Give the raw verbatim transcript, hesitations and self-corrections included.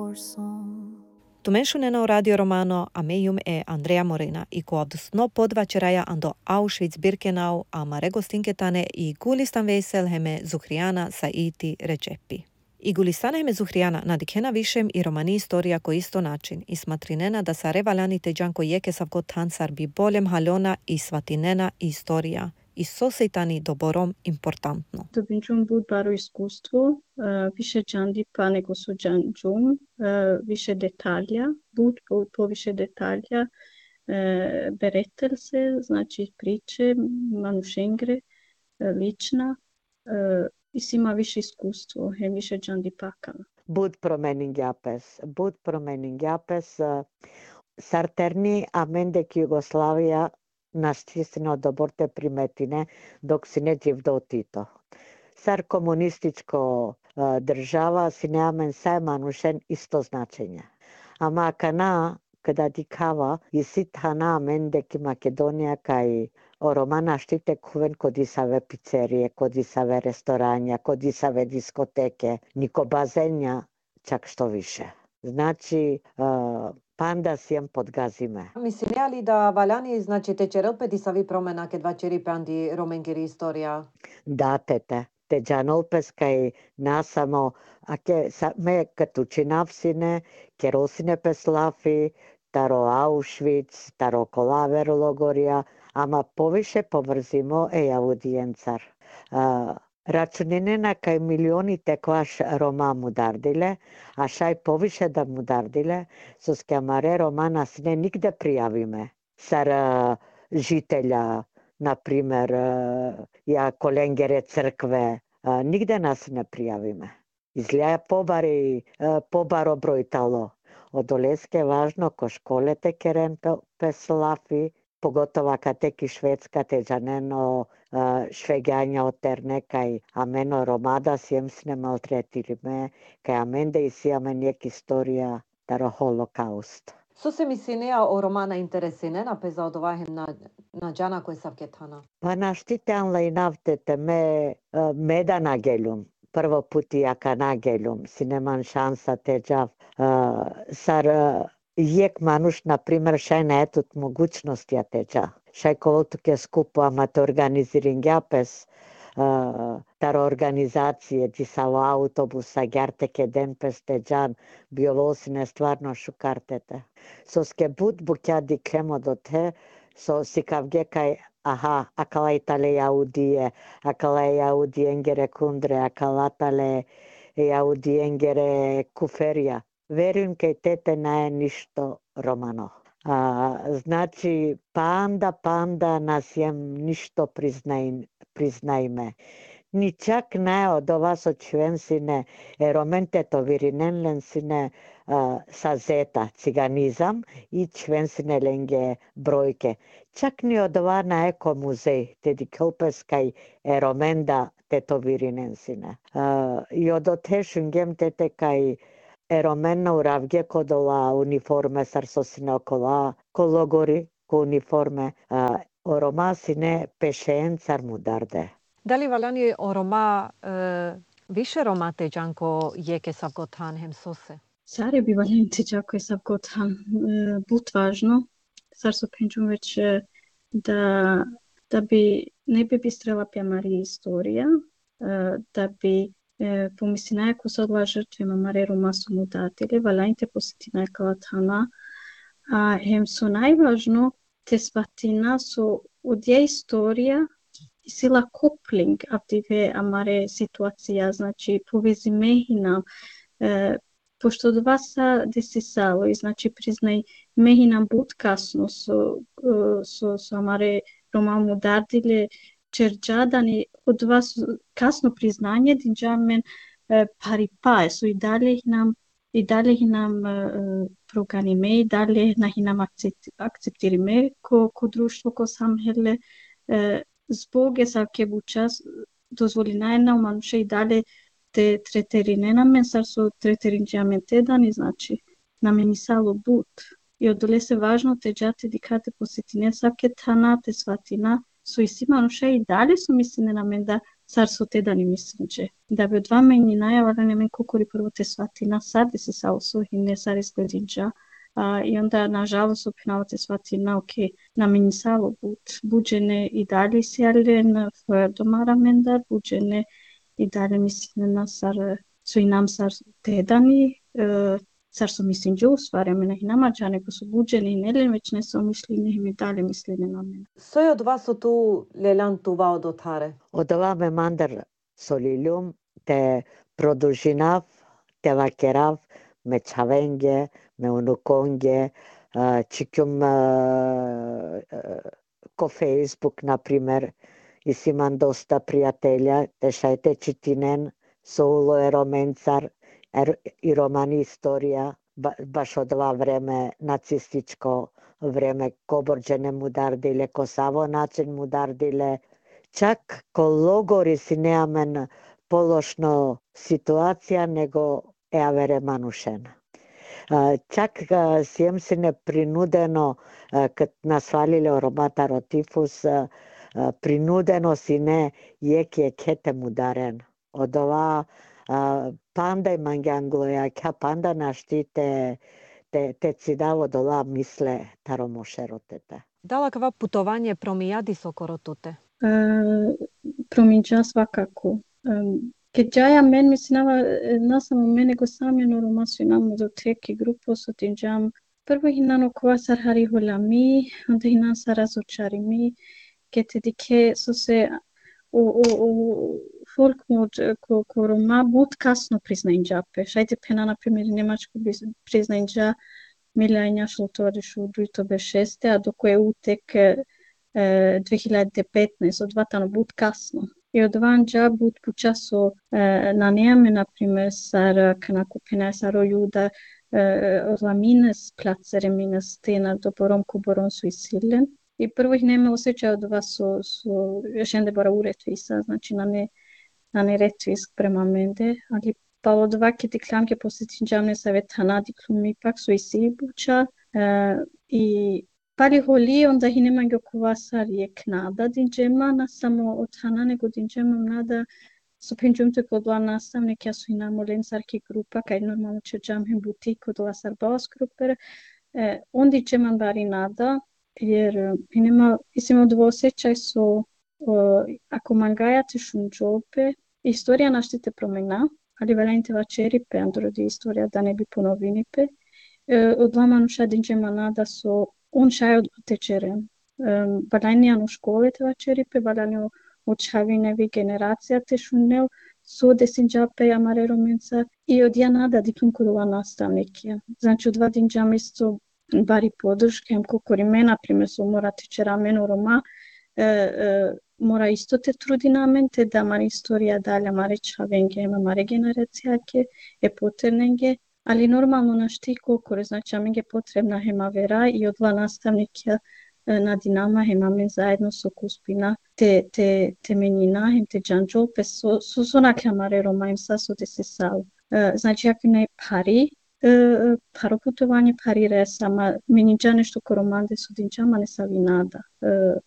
Tumenšuneno radio romano a meium e Andrea Morena i kod sno podvačeraja ando Auschwitz-Birkenau a Marego Stinketane i Gulistan Vesel heme Zuhrijana Saiti Recepi. I Gulistan heme Zuhrijana nadikena višem i romani istorija ko isto način i smatrinena da sa revaljani teđanko jeke savko tansar bi boljem halona i svatinena istorija i sosejtani doborom importantno. Dobinčum bud baro iskustvu, uh, više džandipa nego su džanđum, uh, više detalja, bud po, po više detalja, uh, beretel se, znači priče, manušengre, uh, lična, uh, i sima više iskustvo, hem više džandipakala. Bud promening japes, bud promening japes, uh, sarterni amendek Jugoslavija naštisno doborte primetine dok si ne dživdo Tito. Sar komunističko uh, država si neamen sajmanušen isto značenje. Ama kana kada dikava i sit hana amendek Makedonija kaj o romana štite kuven kod isave pizzerije, kod isave restoranja, kod isave diskoteke, niko bazenja, čak što više. Znači, uh, panda sijem podgazime. Mislim li da valjani, znači, te čerelpeti sa vi promena ke dva čeri pandi romenkiri istorija? Da, tete. Te džanolpes kaj nasamo, a ke sa, me katučinavsine, kerosine peslafi, taro Auschwitz, taro kolaver logorija, ama poviše povrzimo e audijencar. Uh, Računinena kaj milioni tekoaš Roma mudardile, a šaj poviše da mudardile, so skemare Romana sne nigde prijavime. Sar uh, žitelja, na primer, uh, ja kolengere crkve, uh, nigde nas ne prijavime. Izgleda pobari, uh, pobaro brojtalo. Od Oleske važno ko škole te keren peslafi, pogotovo kad teki švedska teđaneno uh, šveganja od ternekaj, a meno romada sjemsne maltretili me, kaj amende i sijame njek istorija taro holokaust. So se mi sinea o romana interesinena peza odovahem na, na džana koje savketana? Pa naštite anla i navtete me uh, meda nageljum. Prvo puti jaka nageljum, si neman šansa teđav. Uh, sar uh, Jek manuš, na primjer, šaj ne etut mogućnosti ja teđa. Šaj kovoltuke skupo amate organiziring japes, uh, taro organizacije, disalo autobusa, gjarteke denpes teđan, biolosine stvarno šukartete. So ske bud bukja dikemo do te, so si kavgekaj, aha, akala itale jaudije, akala jaudije engere kundre, akala tale jaudije engere kuferija. Verujem kaj tete naje ništo romano. A, znači, panda, panda nas jem ništo priznaj, priznajme. Ni čak ne od vas očvensine, romente to virinenlensine uh, sa zeta, ciganizam i čvensine lenge brojke. Čak ni od vas na eko muzej, tedi kelpeskaj romenda teto virinensine. Uh, I od otešungem tete kaj Eromena uravge kodola uniforme sarsosine okola, kologori ko uniforme, uh, oroma sine pešen car mudarde. Da li valjani o Roma, uh, više Roma teđanko jeke savgotan hem sose? Sare bi valjani teđako je savgotan uh, but važno, sar su penčum već uh, da, da bi ne bi bistrela pjamari istorija, uh, da bi E, pomisli najako se odla žrtvima Mareru masu mudatile, valjajte posjeti najkala tana, a hem su najvažno te svatina su udje istorija i sila kopling avdive amare situacija, znači povezi mehinam, e, pošto od vas desisalo i znači priznaj mehinam bud kasno su, su, su amare Roma mudardile, Čerđadani od vas kasno priznanje dinđamen e, paripae su i dalje nam i dalje nam e, proganime i dalje na nam akceptirime ko, ko društvo ko samhele e, zbog je savke bučas dozvolina je nam manuše i dalje te treterine namen sar su treterinđamen tedani znači namen salo but i odole se važno te džate dikate posjetine savke tana te svatina su i svi manuše i dalje su mislene na men da Царство Тедани мислинче. Да би од вама и ни најавале немен кокори прво те свати на саде се саусо и не саре сглединча. Uh, I onda, nažalost, opinavate svati nauke na minisalo bud. Buđene i dalje sjelen v domara mendar, buđene i dalje mislim na sar, su i nam sar tedani, uh, sar su mislim džu, stvarja mene i namađa, neko su buđeni i nelen, već ne su mišljeni i mi dalje mislili na mene. Soj od vas tu lelan tuva od otare? Od ova me mandar solilium, te produžinav, te vakerav, me čavenge, me unukonge, čikim ko Facebook, na primer, i si imam dosta prijatelja, te šajte čitinen, soulo je romencar, er, i romani istorija, ba, baš od dva vreme nacističko vreme, koborđene mu dardile, ko savo način mu dardile, čak ko logori si neamen pološno situacija, nego e avere manušena. Čak sijem si ne prinudeno, kad nas valile romataro tifus, prinudeno si ne jek je kete mudaren. Od ova panda i mangjangloja, kja panda naštite te, te cidavo dola misle taromošerotete. Dala kva putovanje promijadi sokorotute? Uh, promiđa svakako. Um, Keď ja men mislila na samo mene go sameno romasu nam do teki grupo so tinjam prvo hinano kvasar hari holami onda hinan sa razočari mi keď dike so se o o o folk mod ko ko roma bud kasno priznanja pe šajte pena na primjer njemačko priznanja milanja šlotore šudu to be šeste a dok je utek dve hiljade petnaest od vatano bud kasno. I od vanđa bud počaso e, na njeme, na primjer, sar kanako pena saro juda e, od lamines, placere mine stena do borom ko borom su isilen. I prvo ih nema osjećaj od vas su, su još ende bara uretvisa, znači na ne, na ne retvisk prema mende, ali pa od vake ti klamke posjetim džamne savjet hanadi klumi pak su isi buča e, i Pali holi onda hineman gokuvasar je knada dinđema, na samo od hana nego dinđema mnada su penđumte kodla nastavnik, ja su hinamo lensarki grupa, kaj normalno će džamhem buti kodla sarbaos gruper. E, on dinđeman bari nada, jer hinema, isim od osjećaj su, o, ako mangajate šunđope, istorija naštite promena, ali valjajte vačeripe, androdi istorija da ne bi ponovinipe. E, od vama nuša dinđema nada su on šaj od tečere. Um, Balajnijan u škole te vačeripe, balajnijan učavinevi generacija te šunel, su desinđape jamare romenca i od ja nada diplom kodova nastavnike. Znači od dva dinđama isto bari podrške, kokori mena, primjer su mora tečera meno roma, e, e, mora isto te trudi na men, te da mare istorija dalja mare čavenge, mare generacijake, e poternenge, ali normalno naš ti kokore, znači nam je potrebna hema vera i od dva nastavnika na dinama hema men zajedno so kuspina te, te, te menjina, hem te džanđolpe, so, so, so naklamare roma im sa so te se sal. Znači, jak ne pari, paro putovanje pari resa, ma menjinđa nešto koromande su dinđama ne savi nada.